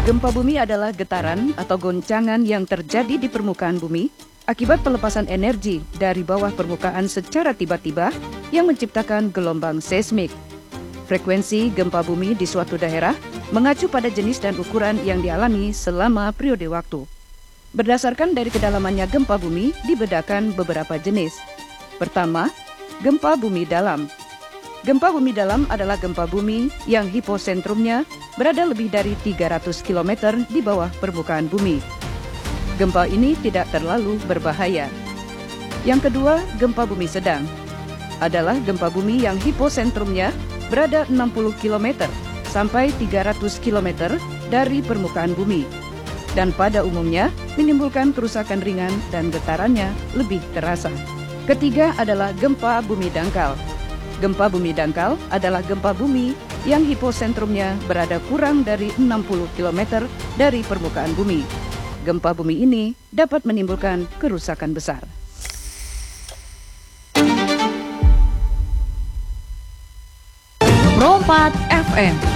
Gempa bumi adalah getaran atau goncangan yang terjadi di permukaan bumi akibat pelepasan energi dari bawah permukaan secara tiba-tiba yang menciptakan gelombang seismik. Frekuensi gempa bumi di suatu daerah mengacu pada jenis dan ukuran yang dialami selama periode waktu. Berdasarkan dari kedalamannya gempa bumi dibedakan beberapa jenis. Pertama, gempa bumi dalam. Gempa bumi dalam adalah gempa bumi yang hiposentrumnya berada lebih dari 300 km di bawah permukaan bumi. Gempa ini tidak terlalu berbahaya. Yang kedua, gempa bumi sedang adalah gempa bumi yang hiposentrumnya berada 60 km sampai 300 km dari permukaan bumi dan pada umumnya menimbulkan kerusakan ringan dan getarannya lebih terasa. Ketiga adalah gempa bumi dangkal. Gempa bumi dangkal adalah gempa bumi yang hiposentrumnya berada kurang dari 60 km dari permukaan bumi. Gempa bumi ini dapat menimbulkan kerusakan besar. Pro 4 FM